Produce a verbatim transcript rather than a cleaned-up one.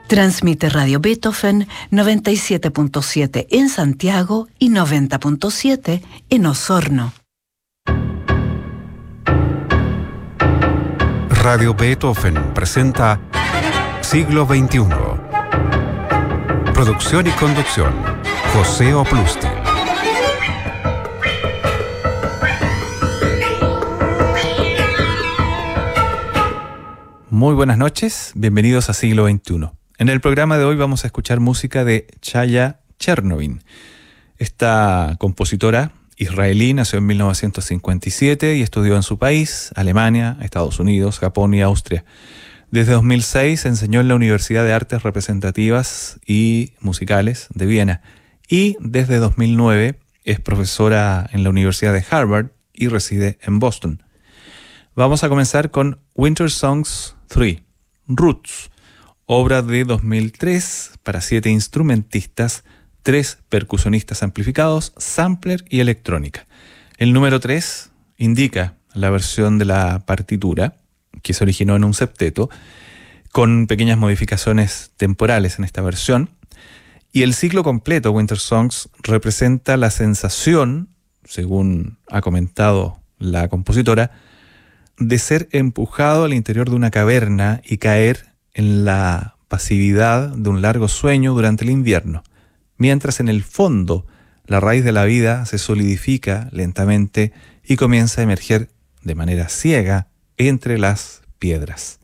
Transmite Radio Beethoven noventa y siete punto siete en Santiago y noventa punto siete en Osorno. Radio Beethoven presenta Siglo veintiuno. Producción y conducción, José Oplustil. Muy buenas noches, bienvenidos a Siglo veintiuno. En el programa de hoy vamos a escuchar música de Chaya Chernovin. Esta compositora israelí nació en mil novecientos cincuenta y siete y estudió en su país, Alemania, Estados Unidos, Japón y Austria. Desde dos mil seis enseñó en la Universidad de Artes Representativas y Musicales de Viena y desde dos mil nueve es profesora en la Universidad de Harvard y reside en Boston. Vamos a comenzar con Winter Songs tres, Roots, obra de dos mil tres para siete instrumentistas, tres percusionistas amplificados, sampler y electrónica. El número tres indica la versión de la partitura, que se originó en un septeto, con pequeñas modificaciones temporales en esta versión. Y el ciclo completo, Winter Songs, representa la sensación, según ha comentado la compositora, de ser empujado al interior de una caverna y caer en la pasividad de un largo sueño durante el invierno, mientras en el fondo la raíz de la vida se solidifica lentamente y comienza a emerger de manera ciega entre las piedras.